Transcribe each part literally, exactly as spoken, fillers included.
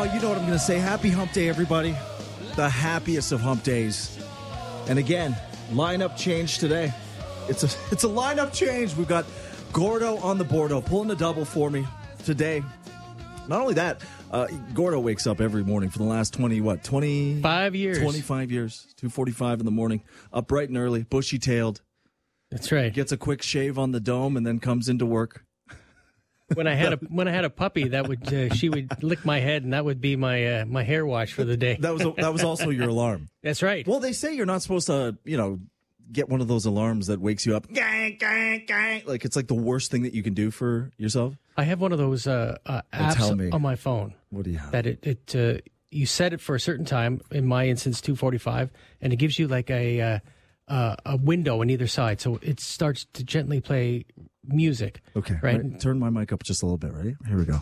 you know what I'm going to say. Happy Hump Day, everybody. The happiest of hump days. And again, lineup change today. It's a it's a lineup change. We've got Gordo on the boardo, pulling a double for me today. Not only that, uh, Gordo wakes up every morning for the last twenty, what, twenty? Five years. twenty-five years. two forty-five in the morning. Up bright and early, bushy-tailed. That's right. Gets a quick shave on the dome and then comes into work. When I had a when I had a puppy, that would uh, she would lick my head, and that would be my uh, my hair wash for the day. That was a, that was also your alarm. That's right. Well, they say you're not supposed to, you know, get one of those alarms that wakes you up. Gang, gang, gang. Like it's like the worst thing that you can do for yourself. I have one of those uh, uh, Well, tell me. apps on my phone. What do you have? That it it uh, you set it for a certain time. In my instance, two forty-five, and it gives you like a uh, uh, a window on either side, so it starts to gently play music. Okay, right. right. Turn my mic up just a little bit. Ready? Here we go.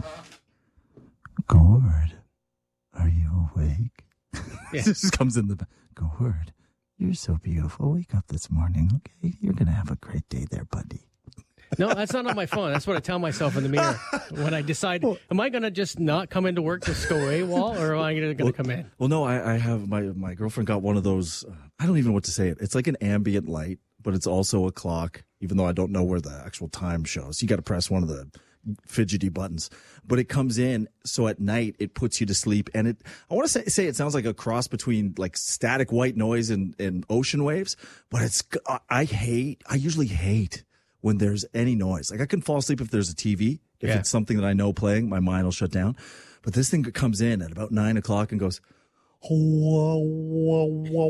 Gord, are you awake? Yeah. This comes in the back. Gord, you're so beautiful. Wake up this morning, okay? You're gonna have a great day there, buddy. No, that's not on my phone. That's what I tell myself in the mirror when I decide, am I going to just not come into work, just go AWOL, or am I going to well, come in? Well, no, I, I have my my girlfriend got one of those. Uh, I don't even know what to say. It. It's like an ambient light, but it's also a clock. Even though I don't know where the actual time shows, you got to press one of the fidgety buttons. But it comes in, so at night it puts you to sleep. And it, I want to say, say it sounds like a cross between like static white noise and, and ocean waves. But it's I hate. I usually hate when there's any noise. Like I can fall asleep if there's a T V. If Yeah. it's something that I know playing, my mind will shut down. But this thing comes in at about nine o'clock and goes, whoa, whoa, whoa,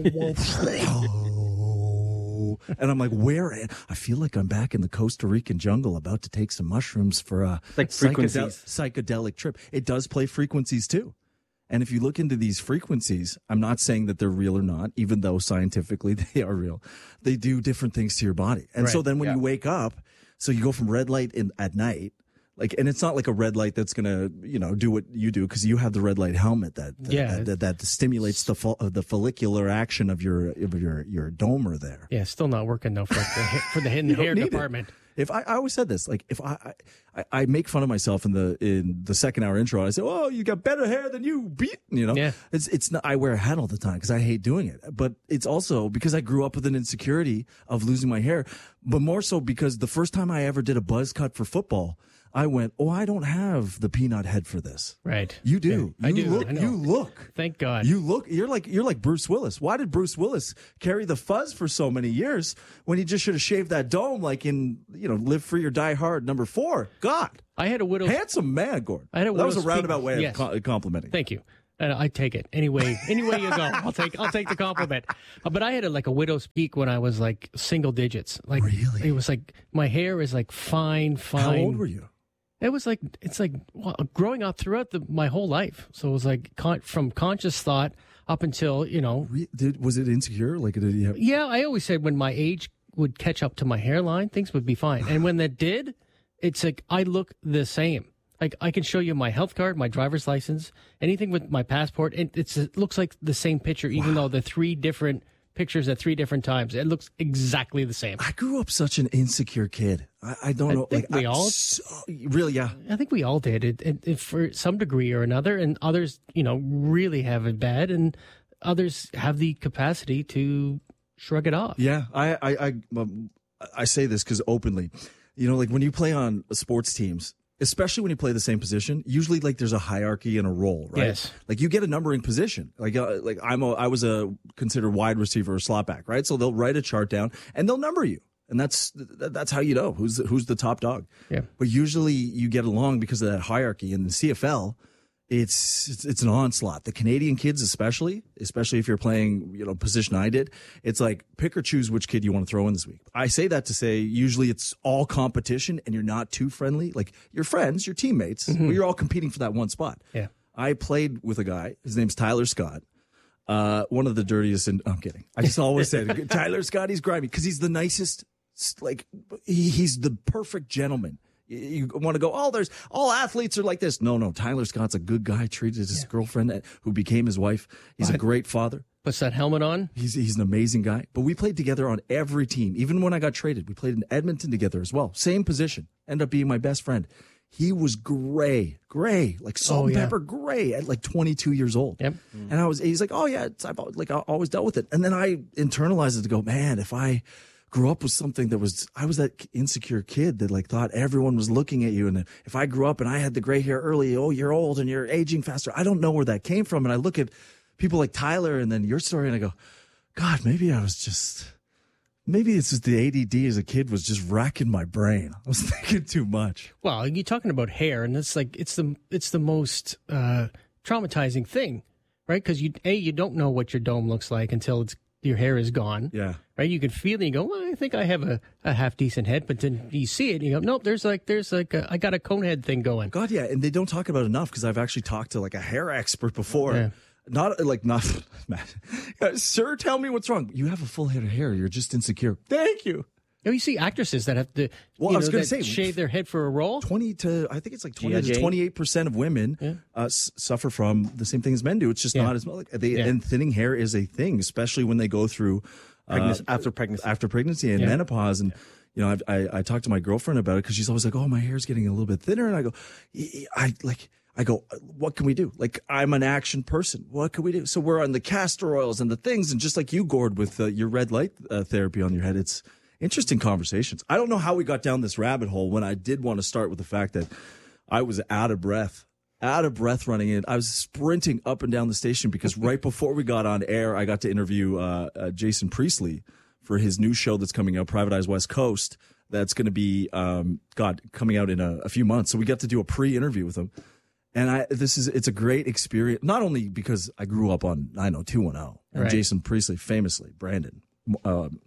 whoa. And I'm like, where? I feel like I'm back in the Costa Rican jungle about to take some mushrooms for a Like psychedel- frequencies. psychedelic trip. It does play frequencies too. And if you look into these frequencies, I'm not saying that they're real or not, even though scientifically they are real. They do different things to your body. And so Right. then when Yeah. you wake up, so you go from red light in at night, like, and it's not like a red light that's going to, you know, do what you do because you have the red light helmet that, that, Yeah. that, that, that stimulates the fol- uh, the follicular action of your, of your, your domer there. Yeah, still not working though for the for the hidden You don't hair need it. department. If I, I always said this, like if I, I I make fun of myself in the in the second hour intro, I say, "Oh, you got better hair than you, beat." You know, Yeah. it's it's not. I wear a hat all the time because I hate doing it, but it's also because I grew up with an insecurity of losing my hair, but more so because the first time I ever did a buzz cut for football, I went, "Oh, I don't have the peanut head for this." Right. You do. Yeah, I you do. Look, I know. You look. Thank God. You look. You're like you're like Bruce Willis. Why did Bruce Willis carry the fuzz for so many years when he just should have shaved that dome, like in you know Live Free or Die Hard number four? God, I had a widow's. handsome man, Gordon. I had a that was a widow's roundabout peak- way yes. of co- complimenting. Thank you. And I take it anyway. Any way you go, I'll take. I'll take the compliment. Uh, but I had a, like a widow's peak when I was like single digits. Like Really? it was like my hair is like fine, fine. How old were you? It was like it's like well, growing up throughout the, my whole life. So it was like con- from conscious thought up until you know. Re- Did was it insecure? Like did you have? Yeah, I always said when my age would catch up to my hairline, things would be fine. And when that did, it's like I look the same. Like I can show you my health card, my driver's license, anything with my passport. And it's, it looks like the same picture, even though the three different pictures at three different times. It looks exactly the same. I grew up such an insecure kid. I, I don't I know. think like we I- all- so- really, yeah. I think we all did it, it, it for some degree or another, and others, you know, really have it bad, and others have the capacity to shrug it off. Yeah, I I I, um, I say this because openly, you know, like when you play on sports teams, especially when you play the same position, usually like there's a hierarchy and a role, right? Yes. Like you get a numbering position. Like uh, like I'm a I was a considered wide receiver or slot back, right? So they'll write a chart down and they'll number you. And that's that's how you know who's who's the top dog. Yeah. But usually you get along because of that hierarchy. In the C F L, it's, it's it's an onslaught. The Canadian kids, especially, especially if you're playing, you know, position I did, it's like pick or choose which kid you want to throw in this week. I say that to say usually it's all competition and you're not too friendly. Like you're friends, you're teammates, but you're all competing for that one spot. Yeah. I played with a guy. His name's Tyler Scott. Uh, one of the dirtiest. And I'm kidding. I just always say it. Tyler Scott. He's grimy because he's the nicest. Like he, he's the perfect gentleman. You, you want to go, oh, there's all athletes are like this. No, no. Tyler Scott's a good guy. Treated his girlfriend uh, who became his wife. He's a great father. Puts that helmet on. He's he's an amazing guy. But we played together on every team. Even when I got traded, we played in Edmonton together as well. Same position. Ended up being my best friend. He was gray, gray, like salt Oh, and yeah. pepper gray at like twenty-two years old. Yep. And I was, he's like, oh yeah, it's, I've al- like I always dealt with it. And then I internalized it to go, man, if I grew up with something that was, I was that insecure kid that like thought everyone was looking at you. And if I grew up and I had the gray hair early, oh, you're old and you're aging faster. I don't know where that came from. And I look at people like Tyler and then your story and I go, God, maybe I was just, maybe it's just the A D D as a kid was just racking my brain. I was thinking too much. Well, you're talking about hair, and it's like it's the it's the most uh, traumatizing thing, right? Because you a you don't know what your dome looks like until it's your hair is gone. Yeah. Right. You can feel it. And you go, well, I think I have a, a half decent head, but then you see it, and you go, nope. There's like there's like a, I got a cone head thing going. God, yeah, and they don't talk about it enough because I've actually talked to like a hair expert before. Yeah. Not like not, Matt. Sir, tell me what's wrong. You have a full head of hair. You're just insecure. Thank you. You know, you see actresses that have to, Well, you I was know, gonna that say, shave their head for a role. Twenty to I think it's like twenty G I to Jane? twenty eight percent of women Yeah. uh, s- suffer from the same thing as men do. It's just Yeah. not as much. Like, they, Yeah. And thinning hair is a thing, especially when they go through uh, Pregnancy- after pregnancy. after pregnancy and Yeah. menopause. And you know, I've, I I talked to my girlfriend about it because she's always like, "Oh, my hair's getting a little bit thinner," and I go, "I like." I go, what can we do? Like, I'm an action person. What can we do? So we're on the castor oils and the things, and just like you, Gord, with uh, your red light uh, therapy on your head, it's interesting conversations. I don't know how we got down this rabbit hole when I did want to start with the fact that I was out of breath, out of breath running in. I was sprinting up and down the station because right before we got on air, I got to interview uh, uh, Jason Priestley for his new show that's coming out, Privatized West Coast. That's going to be, um, God, coming out in a, a few months. So we got to do a pre-interview with him. And I, this is, it's a great experience, not only because I grew up on nine oh two one oh and Right. Jason Priestley, famously, Brandon, um,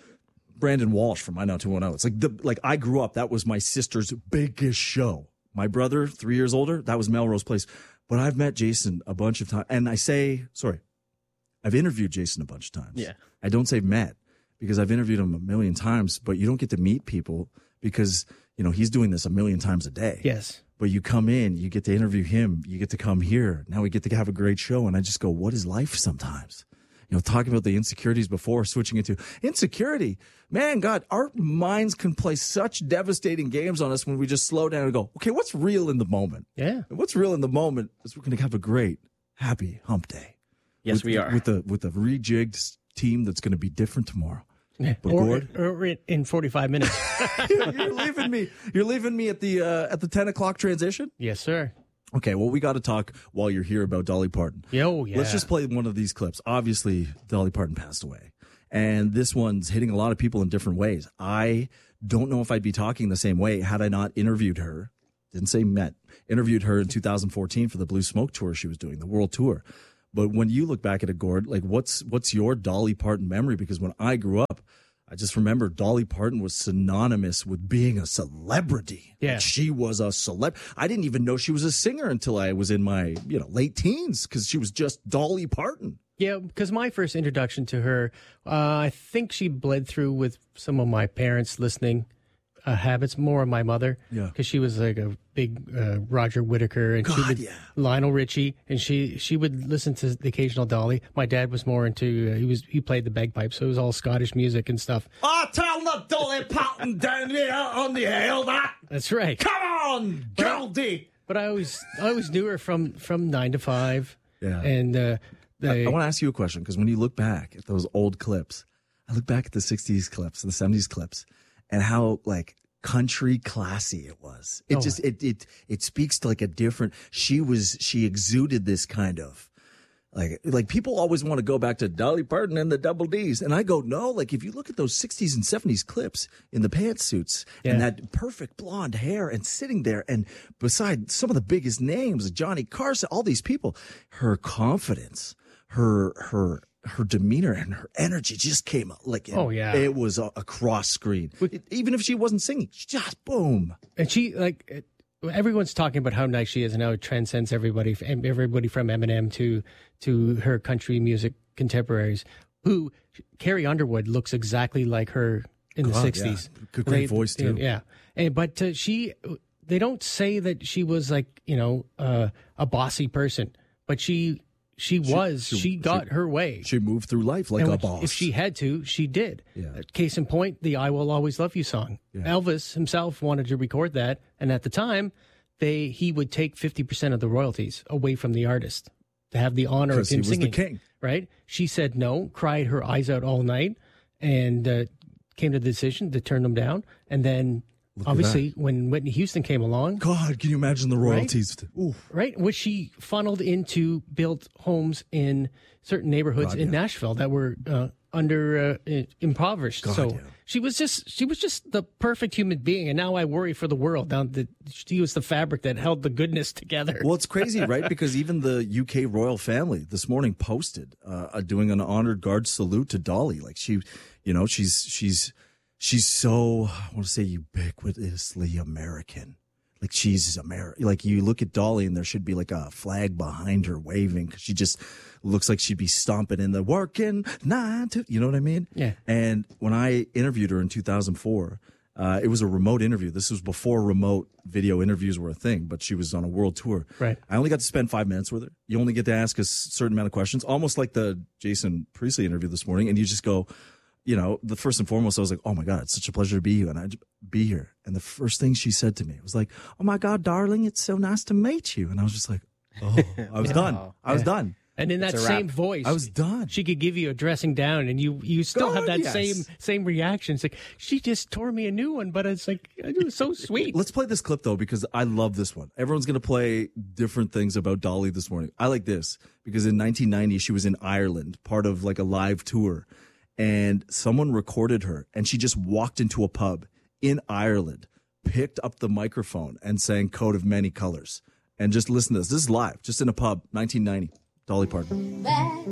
Brandon Walsh from nine oh two one oh. It's like the, like I grew up, that was my sister's biggest show. My brother, three years older, that was Melrose Place. But I've met Jason a bunch of times. And I say, sorry, I've interviewed Jason a bunch of times. Yeah. I don't say met because I've interviewed him a million times, but you don't get to meet people because, you know, he's doing this a million times a day. Yes. But you come in, you get to interview him, you get to come here. Now we get to have a great show. And I just go, what is life sometimes? You know, talking about the insecurities before, switching into insecurity. Man, God, our minds can play such devastating games on us when we just slow down and go, okay, what's real in the moment? Yeah. And what's real in the moment is we're going to have a great, happy hump day. Yes, with we the- are. With the with a rejigged team that's going to be different tomorrow. Yeah. But Or, Gord? or in- in forty-five minutes. You're leaving me. You're leaving me at the uh, at the ten o'clock transition. Yes, sir. Okay, well, we got to talk while you're here about Dolly Parton. Yo, yeah. Let's just play one of these clips. Obviously, Dolly Parton passed away, and this one's hitting a lot of people in different ways. I don't know if I'd be talking the same way had I not interviewed her. Didn't say met. Interviewed her in two thousand fourteen for the Blue Smoke tour she was doing, the world tour. But when you look back at it, Gord, like what's what's your Dolly Parton memory? Because when I grew up, I just remember Dolly Parton was synonymous with being a celebrity. Yeah. Like, she was a celeb. I didn't even know she was a singer until I was in my, you know, late teens because she was just Dolly Parton. Yeah, because my first introduction to her, uh, I think she bled through with some of my parents' listening uh, habits, more of my mother. Yeah. Because she was like a big uh, Roger Whittaker and she God, would, yeah. Lionel Richie, and she she would listen to the occasional Dolly. My dad was more into uh, he was he played the bagpipes, so it was all Scottish music and stuff. I tell the Dolly Parton down here on the hill that. That's right. Come on, Goldie. But I always I always knew her from from nine to five. Yeah. And uh, I, the, I want to ask you a question because when you look back at those old clips, I look back at the sixties clips, the seventies clips, and how like country classy it was. It Oh. just it it it speaks to like a different. She was she exuded this kind of. Like, like people always want to go back to Dolly Parton and the Double D's. And I go, no, like if you look at those sixties and seventies clips in the pantsuits and Yeah. that perfect blonde hair and sitting there and beside some of the biggest names, Johnny Carson, all these people, her confidence, her, her, her demeanor and her energy just came out like, Oh, yeah. it was a, across screen. It- even if she wasn't singing, she just boom. And she like it- everyone's talking about how nice she is and how it transcends everybody, everybody from Eminem to to her country music contemporaries. Who Carrie Underwood looks exactly like her in the God, sixties. yeah. Good- great voice, too. Yeah, and but uh, she they don't say that she was like you know uh, a bossy person, but she she was she, she- got her way. She moved through life like And a when- boss. If she had to, she did. Yeah. Uh, Case in point, the "I Will Always Love You" song. Yeah. Elvis himself wanted to record that, and at the time, they he would take fifty percent of the royalties away from the artist to have the honor of Because he him was singing. the king. Right? She said no, cried her eyes out all night, and uh, came to the decision to turn them down. And then, Look at obviously, when Whitney Houston came along, God, can you imagine the royalties? Oof. right, which she funneled into built homes in certain neighborhoods God, in yeah. Nashville that were uh, under uh, impoverished. God, so yeah. she was just she was just the perfect human being, and now I worry for the world. Now that she was the fabric that held the goodness together. Well, it's crazy, right? Because even the U K royal family this morning posted uh, doing an honored guard salute to Dolly. Like she, you know, she's she's she's so I want to say ubiquitously American. Like she's American. Like you look at Dolly and there should be like a flag behind her waving because she just looks like she'd be stomping in the working nine to, you know what I mean? Yeah. And when I interviewed her in two thousand four, uh, it was a remote interview. This was before remote video interviews were a thing, but she was on a world tour. Right. I only got to spend five minutes with her. You only get to ask a certain amount of questions, almost like the Jason Priestley interview this morning. And you just go, you know, the first and foremost, I was like, oh my God, it's such a pleasure to be here. And I'd be here. And the first thing she said to me was like, oh my God, darling, it's so nice to meet you. And I was just like, oh, I was done. I was done. And in that It's a same wrap. voice, I was done. she could give you a dressing down, and you you still God, have that yes. same same reaction. It's like she just tore me a new one, but it's like it was so sweet. Let's play this clip though, because I love this one. Everyone's going to play different things about Dolly this morning. I like this because in nineteen ninety, she was in Ireland, part of like a live tour, and someone recorded her, and she just walked into a pub in Ireland, picked up the microphone and sang Coat of Many Colors. And just listen to this. This is live, just in a pub, nineteen ninety. Dolly Parton. Back